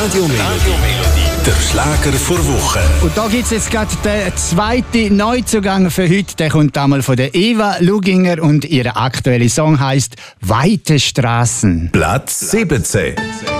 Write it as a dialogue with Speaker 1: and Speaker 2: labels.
Speaker 1: Radio Melodie, der Schlager vor Woche.
Speaker 2: Und da gibt es jetzt gerade den zweiten Neuzugang für heute. Der kommt einmal von der Eva Luginger und ihr aktueller Song heisst «Weite Straßen».
Speaker 1: Platz 17.